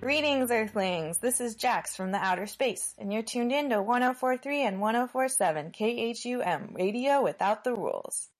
Greetings, Earthlings! This is Jax from the outer space, and you're tuned in to 1043 and 1047 KHUM Radio Without the Rules.